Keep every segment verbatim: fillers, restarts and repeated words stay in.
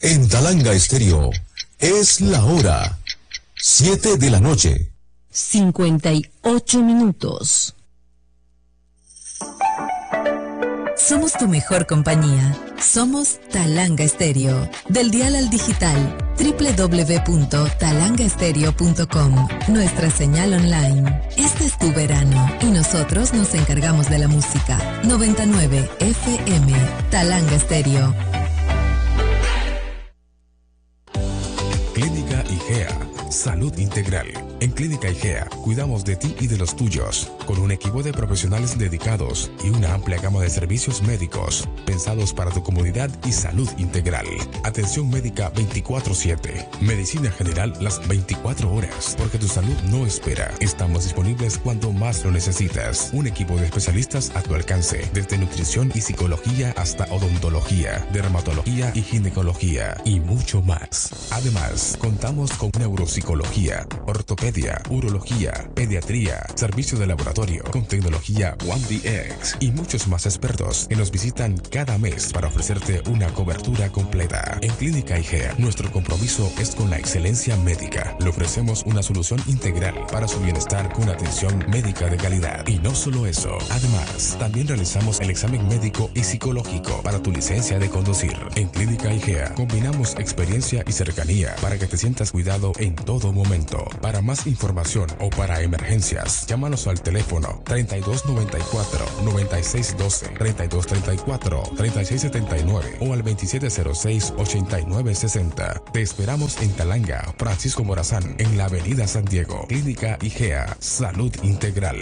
En Talanga Estéreo es la hora siete de la noche. cincuenta y ocho minutos. Somos tu mejor compañía. Somos Talanga Estéreo. Del dial al digital, doble u doble u doble u punto talanga estéreo punto com. Nuestra señal online. Este es tu verano y nosotros nos encargamos de la música. noventa y nueve F M. Talanga Estéreo. Clínica Igea. Salud integral. En Clínica Igea cuidamos de ti y de los tuyos, con un equipo de profesionales dedicados y una amplia gama de servicios médicos pensados para tu comodidad y salud integral. Atención médica veinticuatro siete. Medicina general las veinticuatro horas, porque tu salud no espera. Estamos disponibles cuando más lo necesitas. Un equipo de especialistas a tu alcance, desde nutrición y psicología hasta odontología, dermatología y ginecología y mucho más. Además, contamos con neuropsicología, ortopedia, urología, pediatría, servicio de laboratorio con tecnología One D X y muchos más expertos que nos visitan cada mes para ofrecerte una cobertura completa. En Clínica Igea, nuestro compromiso es con la excelencia médica. Le ofrecemos una solución integral para su bienestar con atención médica de calidad. Y no solo eso, además, también realizamos el examen médico y psicológico para tu licencia de conducir. En Clínica Igea, combinamos experiencia y cercanía para que te sientas cuidado en todo momento. Para más información o para emergencias, llámanos al teléfono treinta y dos noventa y cuatro, noventa y seis doce, treinta y dos treinta y cuatro, treinta y seis setenta y nueve o al veintisiete cero seis, ochenta y nueve sesenta. Te esperamos en Talanga, Francisco Morazán, en la Avenida San Diego. Clínica Igea, Salud Integral.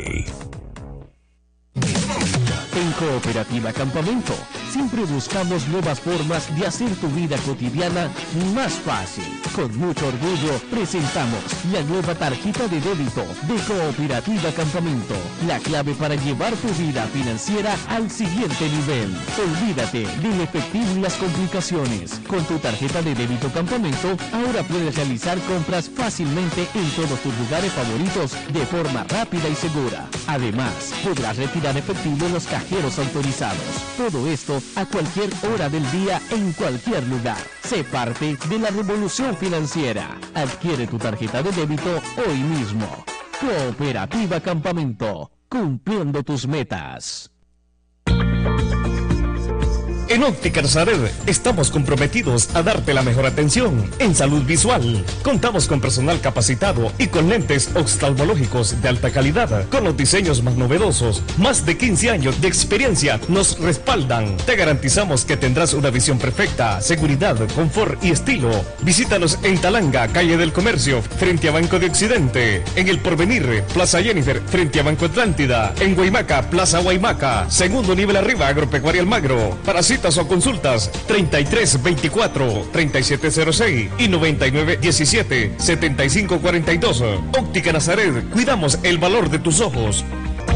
En Cooperativa Campamento, siempre buscamos nuevas formas de hacer tu vida cotidiana más fácil. Con mucho orgullo, presentamos la nueva tarjeta de débito de Cooperativa Campamento, la clave para llevar tu vida financiera al siguiente nivel. Olvídate del efectivo y las complicaciones. Con tu tarjeta de débito Campamento, ahora puedes realizar compras fácilmente en todos tus lugares favoritos de forma rápida y segura. Además, podrás retirar efectivo en los cajeros autorizados. Todo esto a cualquier hora del día, en cualquier lugar. Sé parte de la revolución financiera. Adquiere tu tarjeta de débito hoy mismo. Cooperativa Campamento, cumpliendo tus metas. En Óptica Nazaret estamos comprometidos a darte la mejor atención en salud visual. Contamos con personal capacitado y con lentes oftalmológicos de alta calidad, con los diseños más novedosos. Más de quince años de experiencia nos respaldan. Te garantizamos que tendrás una visión perfecta, seguridad, confort y estilo. Visítanos en Talanga, calle del Comercio, frente a Banco de Occidente. En El Porvenir, Plaza Jennifer, frente a Banco Atlántida. En Guaymaca, Plaza Guaymaca, segundo nivel arriba, Agropecuaria Almagro. Para citas o consultas, treinta y tres veinticuatro, treinta y siete cero seis y noventa y nueve diecisiete, setenta y cinco cuarenta y dos. Óptica Nazaret, cuidamos el valor de tus ojos.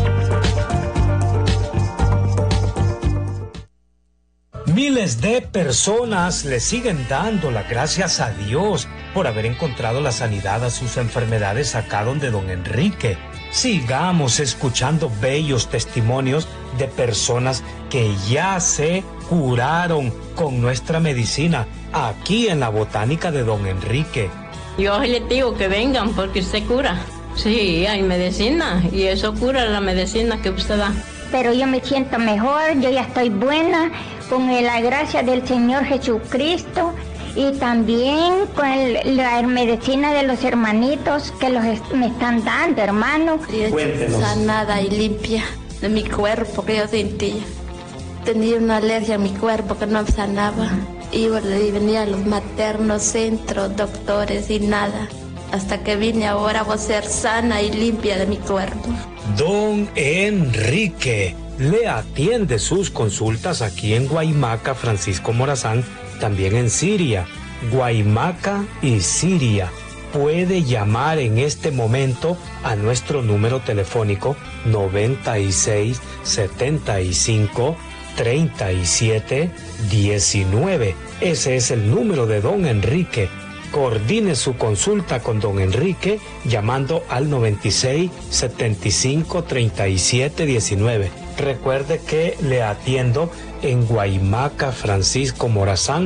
Miles de personas le siguen dando las gracias a Dios por haber encontrado la sanidad a sus enfermedades acá donde don Enrique. Sigamos escuchando bellos testimonios de personas que ya se curaron con nuestra medicina aquí en la botánica de don Enrique. Yo les digo que vengan porque se cura. Sí, hay medicina y eso cura la medicina que usted da. Pero yo me siento mejor, yo ya estoy buena con la gracia del Señor Jesucristo y también con el, la medicina de los hermanitos que los est- me están dando, hermano. Cuéntenos. Sanada y limpia de mi cuerpo que yo sentía. Tenía una alergia en mi cuerpo que no sanaba. Iba y venía a los maternos, centros, doctores y nada. Hasta que vine ahora voy a ser sana y limpia de mi cuerpo. Don Enrique le atiende sus consultas aquí en Guaymaca, Francisco Morazán, también en Siria, Guaymaca y Siria. Puede llamar en este momento a nuestro número telefónico noventa y seis, setenta y cinco, treinta y siete, diecinueve. Ese es el número de don Enrique. Coordine su consulta con don Enrique llamando al noventa y seis, setenta y cinco, treinta y siete, diecinueve. Recuerde que le atiendo en Guaymaca, Francisco Morazán,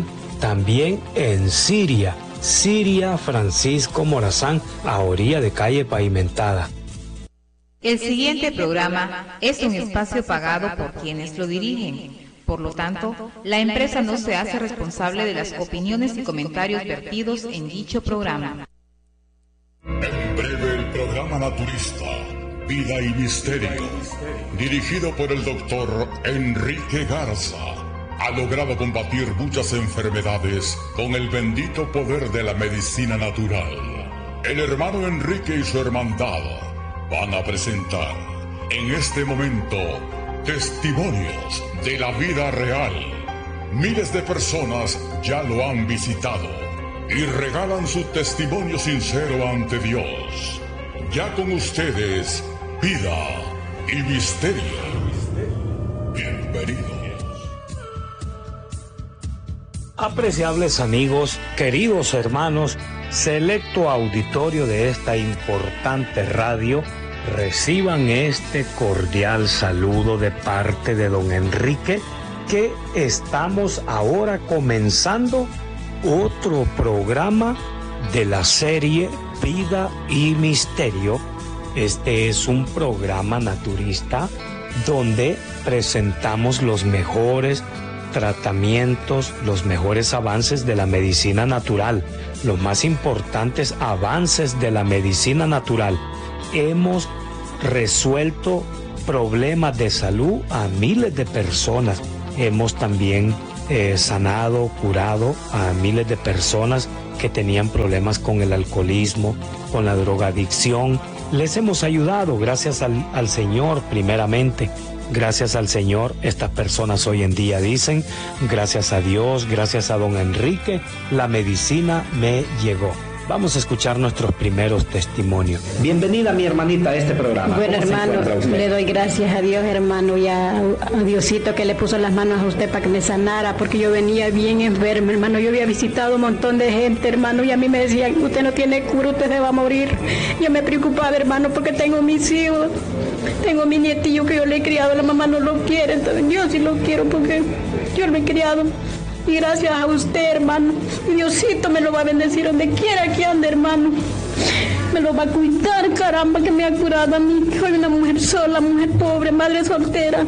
también en Siria, Siria Francisco Morazán, a orilla de calle pavimentada. El siguiente programa es un espacio pagado por quienes lo dirigen. Por lo tanto, la empresa no se hace responsable de las opiniones y comentarios vertidos en dicho programa. En breve, el programa naturista, Vida y Misterio, dirigido por el doctor Enrique Garza, ha logrado combatir muchas enfermedades con el bendito poder de la medicina natural. El hermano Enrique y su hermandad van a presentar en este momento testimonios de la vida real. Miles de personas ya lo han visitado y regalan su testimonio sincero ante Dios. Ya con ustedes, Vida y Misterio. Bienvenidos. Apreciables amigos, queridos hermanos, selecto auditorio de esta importante radio, reciban este cordial saludo de parte de don Enrique, que estamos ahora comenzando otro programa de la serie Vida y Misterio. Este es un programa naturista donde presentamos los mejores tratamientos, los mejores avances de la medicina natural, los más importantes avances de la medicina natural. Hemos resuelto problemas de salud a miles de personas. Hemos también eh, sanado, curado a miles de personas que tenían problemas con el alcoholismo, con la drogadicción. Les hemos ayudado gracias al, al Señor primeramente. Gracias al Señor, estas personas hoy en día dicen, gracias a Dios, gracias a don Enrique, la medicina me llegó. Vamos a escuchar nuestros primeros testimonios. Bienvenida, mi hermanita, a este programa. Bueno, hermano, le doy gracias a Dios, hermano, y a, a Diosito que le puso las manos a usted para que me sanara, porque yo venía bien enferma, hermano. Yo había visitado un montón de gente, hermano, y a mí me decían, usted no tiene cura, usted se va a morir. Yo me preocupaba, hermano, porque tengo mis hijos, tengo mi nietillo que yo le he criado, la mamá no lo quiere, entonces yo sí lo quiero porque yo lo he criado. Y gracias a usted, hermano, Diosito me lo va a bendecir donde quiera que ande, hermano. Me lo va a cuidar, caramba, que me ha curado a mí. Soy una mujer sola, mujer pobre, madre soltera.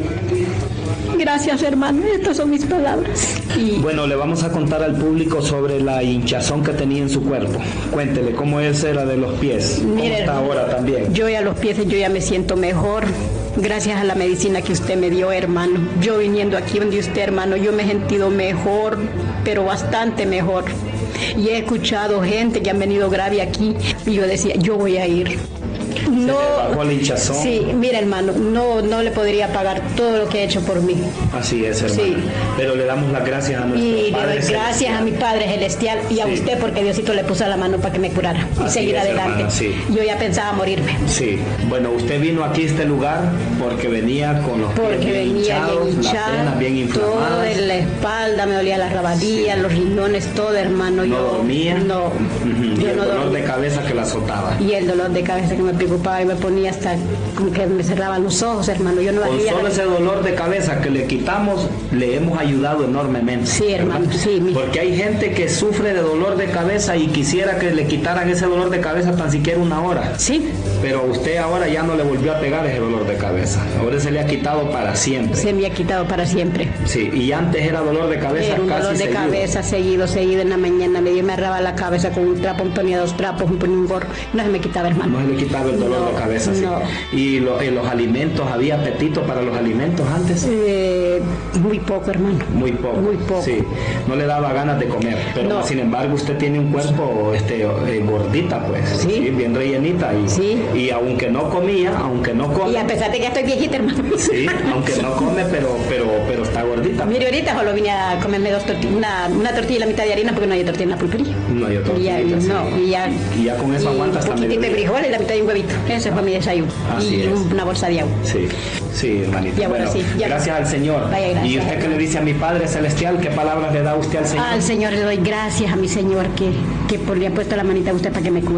Gracias, hermano. Estas son mis palabras. Y bueno, le vamos a contar al público sobre la hinchazón que tenía en su cuerpo. Cuéntele cómo es era de los pies. ¿Cómo mire, está ahora también? Yo ya los pies, yo ya me siento mejor. Gracias a la medicina que usted me dio, hermano. Yo viniendo aquí donde usted, hermano, yo me he sentido mejor, pero bastante mejor. Y he escuchado gente que han venido grave aquí y yo decía, yo voy a ir. No, ¿se le bajó la hinchazón? Sí, mira, hermano, no, no le podría pagar todo lo que ha hecho por mí. Así es, hermano. Sí. Pero le damos las gracias a nuestro y Padre le doy gracias celestial. A mi Padre Celestial y a sí. usted porque Diosito le puso la mano para que me curara y Así seguir es, adelante. Hermana, sí. Yo ya pensaba morirme. Sí. Bueno, usted vino aquí a este lugar porque venía con los porque pies bien venía hinchados, bien hinchado, las piernas bien inflamadas. Todo en la espalda, me dolía la rabadilla, sí. los riñones, todo, hermano. No yo, dormía. No. Uh-huh. Yo y el no dolor dormía. de cabeza que la azotaba. Y el dolor de cabeza que me preocupaba y me ponía hasta como que me cerraban los ojos, hermano. Yo no Con hacía solo la... ese dolor de cabeza que le quitamos, le hemos ayudado enormemente. Sí, hermano, ¿verdad? Sí. Mi... Porque hay gente que sufre de dolor de cabeza y quisiera que le quitaran ese dolor de cabeza tan siquiera una hora. Sí. Pero a usted ahora ya no le volvió a pegar ese dolor de cabeza. Ahora se le ha quitado para siempre. Se me ha quitado para siempre. Sí, y antes era dolor de cabeza era un casi dolor de seguido. cabeza seguido, seguido en la mañana. Me, me agarraba la cabeza con un trapo, me ponía dos trapos, me ponía un gorro. No se me quitaba, hermano. No se le quitaba el dolor no, de cabeza, sí. No. ¿Y lo, en los alimentos, había apetito para los alimentos antes? Eh, muy poco, hermano. Muy poco. Muy poco. Sí, no le daba ganas de comer. Pero no. sin embargo, usted tiene un cuerpo este, eh, gordita, pues. Sí. ¿Sí? Bien rellenita. Y, sí. y aunque no comía, aunque no come. Y a pesar de que ya estoy viejita, hermano. Sí, aunque no come, pero, pero, pero está gordita. Mire, ahorita solo vine a comerme dos tortillas, una, una tortilla y la mitad de harina porque no hay tortilla en la pulpería. No hay tortilla. Y ya, sí. no, y ya, y ya con eso aguanta hasta medio. Un poquitito de frijoles y la mitad de un huevito. Ese fue mi desayuno. Así y es. una bolsa de agua. Sí, sí, hermanito. Ya, bueno, bueno, sí, ya gracias no. al Señor. Vaya, gracias. ¿Y usted qué le dice a mi Padre Celestial? ¿Qué palabras le da usted al Señor? Al Señor le doy gracias a mi Señor que, que por le ha puesto la manita a usted para que me cure.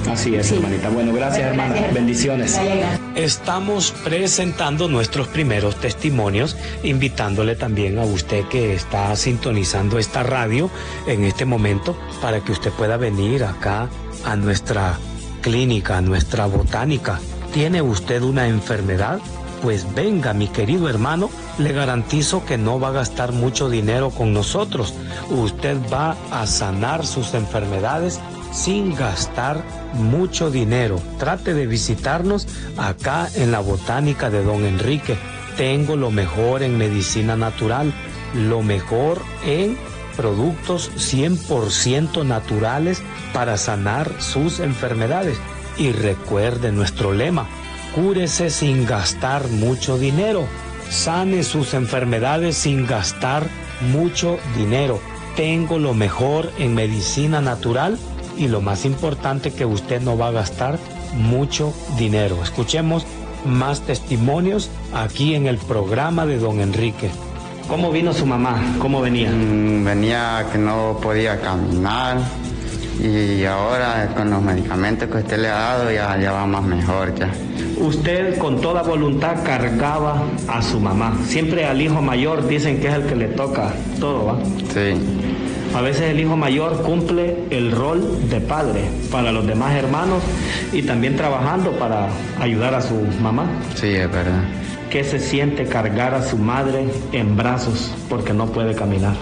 Así es, sí. Hermanita. Bueno, gracias, bueno, hermana. Gracias. Bendiciones. Estamos presentando nuestros primeros testimonios, invitándole también a usted que está sintonizando esta radio en este momento para que usted pueda venir acá a nuestra clínica, a nuestra botánica. ¿Tiene usted una enfermedad? Pues venga, mi querido hermano, le garantizo que no va a gastar mucho dinero con nosotros. Usted va a sanar sus enfermedades sin gastar mucho dinero. Trate de visitarnos acá en la botánica de Don Enrique. Tengo lo mejor en medicina natural, lo mejor en productos cien por ciento naturales para sanar sus enfermedades. Y recuerde nuestro lema: cúrese sin gastar mucho dinero. Sane sus enfermedades sin gastar mucho dinero. Tengo lo mejor en medicina natural y lo más importante, que usted no va a gastar mucho dinero. Escuchemos más testimonios aquí en el programa de Don Enrique. ¿Cómo vino su mamá? ¿Cómo venía? Mm, venía que no podía caminar. Y ahora con los medicamentos que usted le ha dado ya, ya va más mejor ya. Usted con toda voluntad cargaba a su mamá. Siempre al hijo mayor dicen que es el que le toca todo, ¿va? Sí. A veces el hijo mayor cumple el rol de padre para los demás hermanos y también trabajando para ayudar a su mamá. Sí, es verdad. ¿Qué se siente cargar a su madre en brazos porque no puede caminar?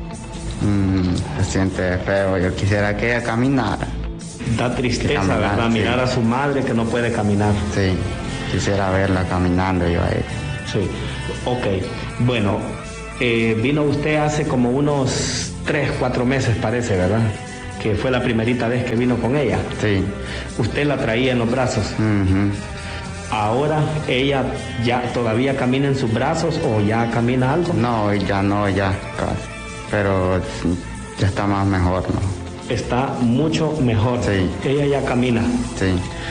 Mm, se siente feo. Yo quisiera que ella caminara. Da tristeza, caminar, ¿verdad? Sí. Mirar a su madre que no puede caminar. Sí, quisiera verla caminando yo a ella. Sí, ok. Bueno, eh, vino usted hace como unos tres, cuatro meses parece, ¿verdad? Que fue la primerita vez que vino con ella. Sí. Usted la traía en los brazos. Uh-huh. Ahora ella ya todavía camina en sus brazos o ya camina algo. No, ya no, ya casi. Pero ya está más mejor, ¿no? Está mucho mejor. Sí. Ella ya camina. Sí.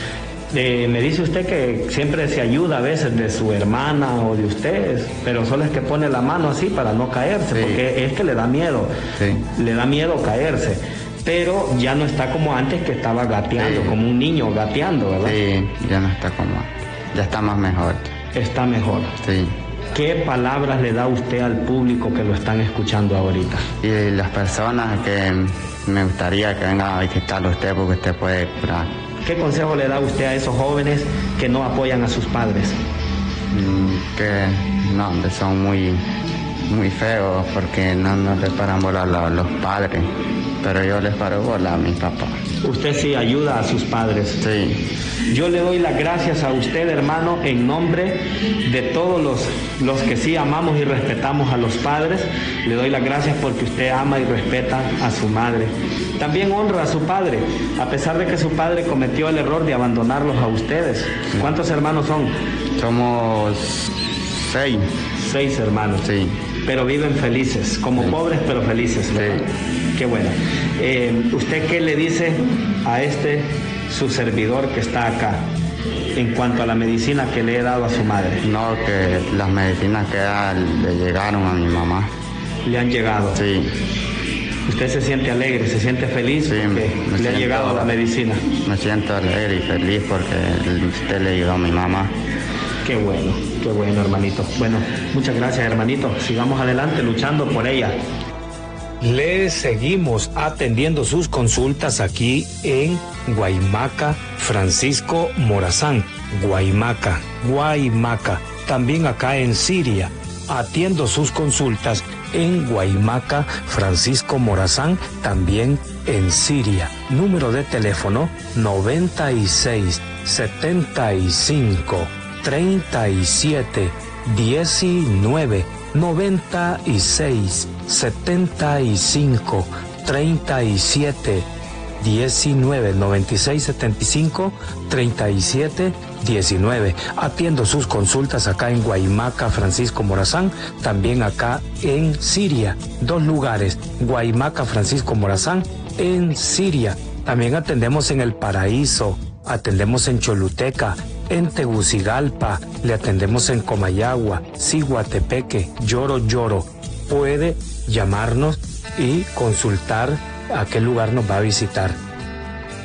Eh, me dice usted que siempre se ayuda a veces de su hermana o de ustedes, pero solo es que pone la mano así para no caerse, sí. Porque es que le da miedo. Sí. Le da miedo caerse. Pero ya no está como antes, que estaba gateando, sí. Como un niño gateando, ¿verdad? Sí, ya no está como... Ya está más mejor. Está mejor. Sí. ¿Qué palabras le da usted al público que lo están escuchando ahorita? Y las personas que me gustaría que vengan a visitarlo a usted, porque usted puede curar. ¿Qué consejo le da usted a esos jóvenes que no apoyan a sus padres? Mm, que no, que son muy, muy feos, porque no, no les paran bola a los padres, pero yo les paro bola a mi papá. Usted sí ayuda a sus padres. Sí. Yo le doy las gracias a usted, hermano, en nombre de todos los, los que sí amamos y respetamos a los padres. Le doy las gracias porque usted ama y respeta a su madre. También honra a su padre, a pesar de que su padre cometió el error de abandonarlos a ustedes. ¿Cuántos hermanos son? Somos seis. Seis hermanos. Sí. Pero viven felices, como sí. Pobres pero felices, ¿verdad? Sí. Qué bueno. Eh, ¿Usted qué le dice a este su servidor que está acá en cuanto a la medicina que le he dado a su madre? No, que las medicinas que ya le llegaron a mi mamá. ¿Le han llegado? Sí. ¿Usted se siente alegre, se siente feliz? Sí, porque me le siento, ha llegado la medicina. Me siento alegre y feliz porque usted le ayudó a mi mamá. Qué bueno, qué bueno, hermanito. Bueno, muchas gracias, hermanito. Sigamos adelante luchando por ella. Le seguimos atendiendo sus consultas aquí en Guaymaca, Francisco Morazán. Guaymaca, Guaymaca. También acá en Siria. Atiendo sus consultas en Guaymaca, Francisco Morazán, también en Siria. Número de teléfono noventa y seis, setenta y cinco, treinta y siete, diecinueve. noventa y seis, setenta y cinco, treinta y siete, diecinueve, noventa y seis, setenta y cinco, treinta y siete, diecinueve. Atiendo sus consultas acá en Guaymaca, Francisco Morazán, también acá en Siria. Dos lugares, Guaymaca, Francisco Morazán, en Siria. También atendemos en El Paraíso, atendemos en Choluteca, en Tegucigalpa, le atendemos en Comayagua, Ciguatepeque, Lloro Lloro. Puede llamarnos y consultar a qué lugar nos va a visitar.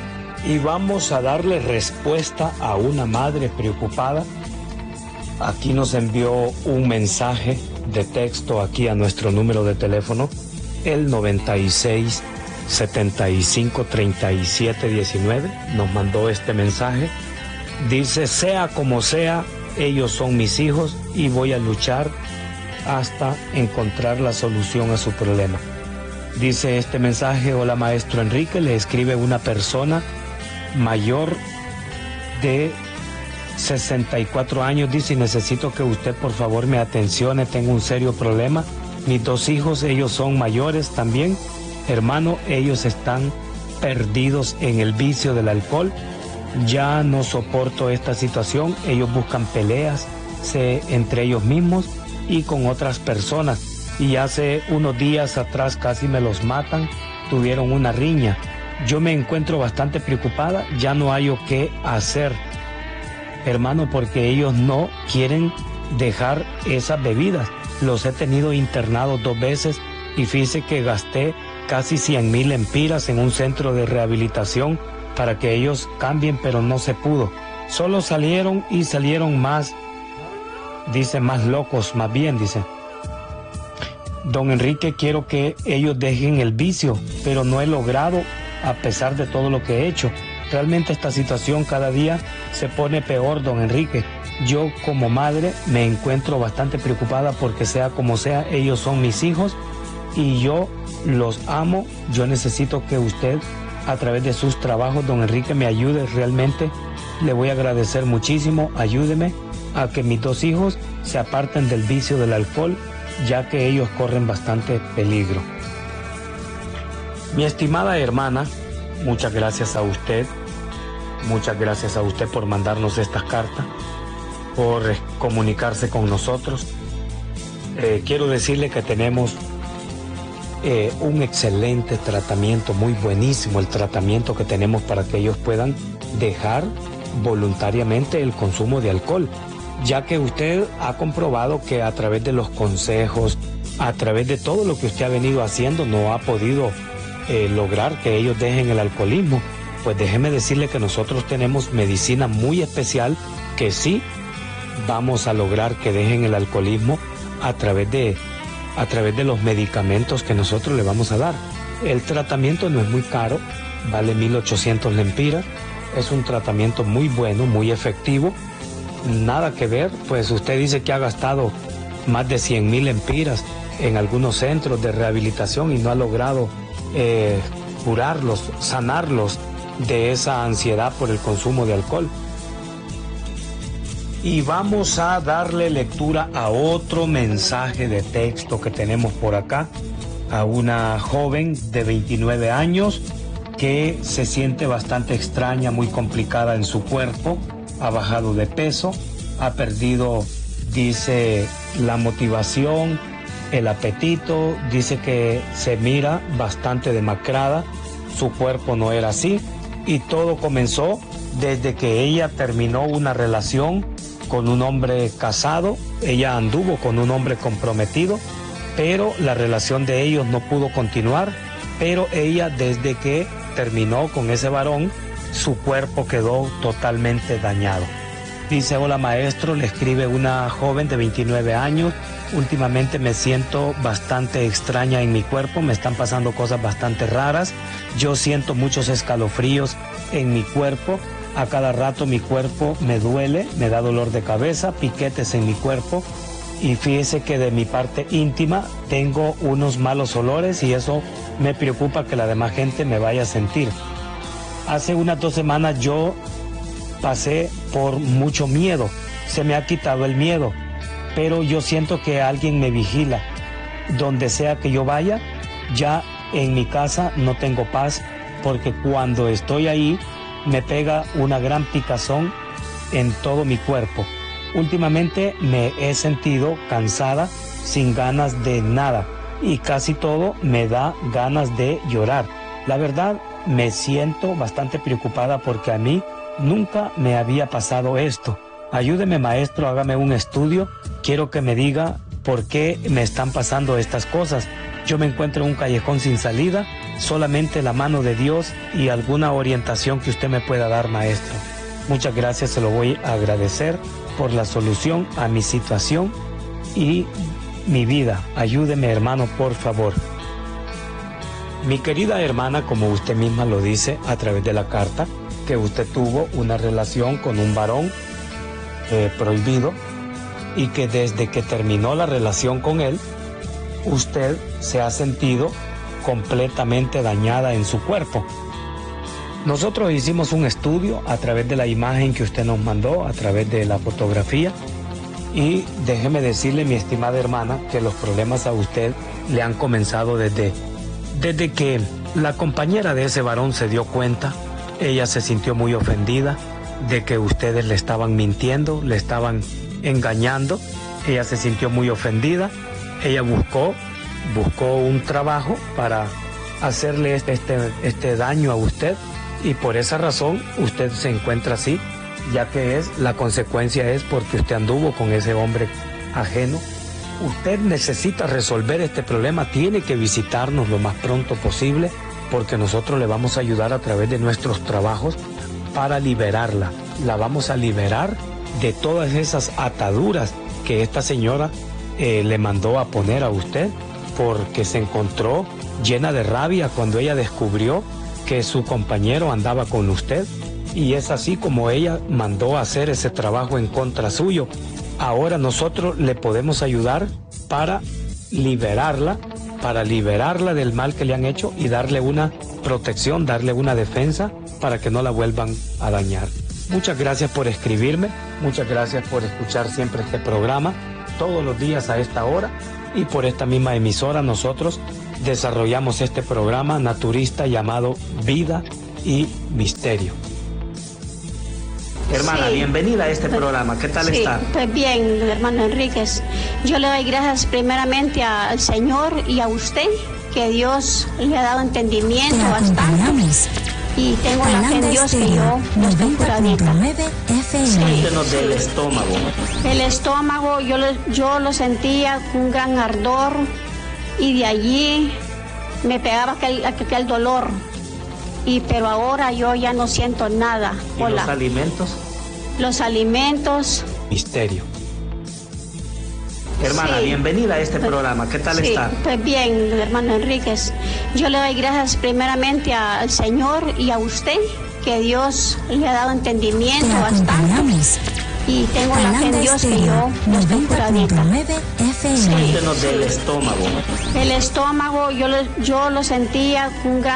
Y vamos a darle respuesta a una madre preocupada. Aquí nos envió un mensaje de texto aquí a nuestro número de teléfono, el noventa y seis, setenta y cinco, treinta y siete, diecinueve. Nos mandó este mensaje. Dice, sea como sea, ellos son mis hijos y voy a luchar hasta encontrar la solución a su problema. Dice este mensaje, hola maestro Enrique, le escribe una persona mayor de sesenta y cuatro años, dice, necesito que usted por favor me atencione, tengo un serio problema. Mis dos hijos, ellos son mayores también, hermano, ellos están perdidos en el vicio del alcohol. Ya no soporto esta situación, ellos buscan peleas se, entre ellos mismos y con otras personas. Y hace unos días atrás casi me los matan, tuvieron una riña. Yo me encuentro bastante preocupada, ya no hay o qué hacer, hermano, porque ellos no quieren dejar esas bebidas. Los he tenido internados dos veces y fíjese que gasté casi cien mil empiras en un centro de rehabilitación para que ellos cambien, pero no se pudo. Solo salieron y salieron más, dice, más locos, más bien, dice. Don Enrique, quiero que ellos dejen el vicio, pero no he logrado a pesar de todo lo que he hecho. Realmente esta situación cada día se pone peor, don Enrique. Yo como madre me encuentro bastante preocupada porque sea como sea, ellos son mis hijos y yo los amo. Yo necesito que usted, a través de sus trabajos, don Enrique, me ayude. Realmente le voy a agradecer muchísimo. Ayúdeme a que mis dos hijos se aparten del vicio del alcohol, ya que ellos corren bastante peligro. Mi estimada hermana, muchas gracias a usted, muchas gracias a usted por mandarnos estas cartas, por comunicarse con nosotros. Eh, quiero decirle que tenemos eh, un excelente tratamiento, muy buenísimo el tratamiento que tenemos para que ellos puedan dejar voluntariamente el consumo de alcohol, ya que usted ha comprobado que a través de los consejos, a través de todo lo que usted ha venido haciendo, no ha podido eh, lograr que ellos dejen el alcoholismo. Pues déjeme decirle que nosotros tenemos medicina muy especial que sí vamos a lograr que dejen el alcoholismo a través de, a través de los medicamentos que nosotros le vamos a dar. El tratamiento no es muy caro, vale mil ochocientos lempiras, es un tratamiento muy bueno, muy efectivo. Nada que ver, pues usted dice que ha gastado más de cien mil lempiras en algunos centros de rehabilitación y no ha logrado eh, curarlos, sanarlos de esa ansiedad por el consumo de alcohol. Y vamos a darle lectura a otro mensaje de texto que tenemos por acá, a una joven de veintinueve años que se siente bastante extraña, muy complicada en su cuerpo. Ha bajado de peso, ha perdido, dice, la motivación, el apetito, dice que se mira bastante demacrada, su cuerpo no era así, y todo comenzó desde que ella terminó una relación con un hombre casado. Ella anduvo con un hombre comprometido, pero la relación de ellos no pudo continuar, pero ella desde que terminó con ese varón, su cuerpo quedó totalmente dañado. Dice, hola maestro, le escribe una joven de veintinueve años, últimamente me siento bastante extraña en mi cuerpo, me están pasando cosas bastante raras, yo siento muchos escalofríos en mi cuerpo, a cada rato mi cuerpo me duele, me da dolor de cabeza, piquetes en mi cuerpo, y fíjese que de mi parte íntima tengo unos malos olores y eso me preocupa que la demás gente me vaya a sentir. Hace unas dos semanas yo pasé por mucho miedo, se me ha quitado el miedo, pero yo siento que alguien me vigila. Donde sea que yo vaya, ya en mi casa no tengo paz, porque cuando estoy ahí me pega una gran picazón en todo mi cuerpo. Últimamente me he sentido cansada, sin ganas de nada, y casi todo me da ganas de llorar. La verdad, me siento bastante preocupada porque a mí nunca me había pasado esto. Ayúdeme maestro, hágame un estudio. Quiero que me diga por qué me están pasando estas cosas. Yo me encuentro en un callejón sin salida, solamente la mano de Dios y alguna orientación que usted me pueda dar, maestro. Muchas gracias, se lo voy a agradecer por la solución a mi situación y mi vida. Ayúdeme, hermano, por favor. Mi querida hermana, como usted misma lo dice a través de la carta, que usted tuvo una relación con un varón eh, prohibido y que desde que terminó la relación con él, usted se ha sentido completamente dañada en su cuerpo. Nosotros hicimos un estudio a través de la imagen que usted nos mandó, a través de la fotografía, y déjeme decirle, mi estimada hermana, que los problemas a usted le han comenzado desde, desde que la compañera de ese varón se dio cuenta. Ella se sintió muy ofendida de que ustedes le estaban mintiendo, le estaban engañando. Ella se sintió muy ofendida. Ella buscó, buscó un trabajo para hacerle este, este, este daño a usted, y por esa razón usted se encuentra así, ya que es la consecuencia es porque usted anduvo con ese hombre ajeno. Usted necesita resolver este problema, tiene que visitarnos lo más pronto posible, porque nosotros le vamos a ayudar a través de nuestros trabajos para liberarla. La vamos a liberar de todas esas ataduras que esta señora eh, le mandó a poner a usted, porque se encontró llena de rabia cuando ella descubrió que su compañero andaba con usted, y es así como ella mandó a hacer ese trabajo en contra suyo. Ahora nosotros le podemos ayudar para liberarla, para liberarla del mal que le han hecho y darle una protección, darle una defensa para que no la vuelvan a dañar. Muchas gracias por escribirme, muchas gracias por escuchar siempre este programa, todos los días a esta hora, y por esta misma emisora nosotros desarrollamos este programa naturista llamado Vida y Misterio. Hermana, sí, bienvenida a este pues, programa. ¿Qué tal sí, está? Pues bien, hermano Enríquez. Yo le doy gracias primeramente al Señor y a usted, que Dios le ha dado entendimiento bastante. Y tengo la fe en Dios que yo no estoy curadita. Sí, Cuéntenos del estómago. El estómago yo lo, yo lo sentía con un gran ardor, y de allí me pegaba aquel, aquel dolor. Y pero ahora yo ya no siento nada. ¿Y Hola. los alimentos? Los alimentos. Misterio. Hermana, sí, bienvenida a este pues, programa. ¿Qué tal sí, está? Pues bien, hermano Enríquez. Yo le doy gracias primeramente al Señor y a usted, que Dios le ha dado entendimiento bastante. Y tengo la fe en Dios que yo no estoy curadita. Sí, Cuéntenos del estómago. El estómago yo lo, yo lo sentía con un gran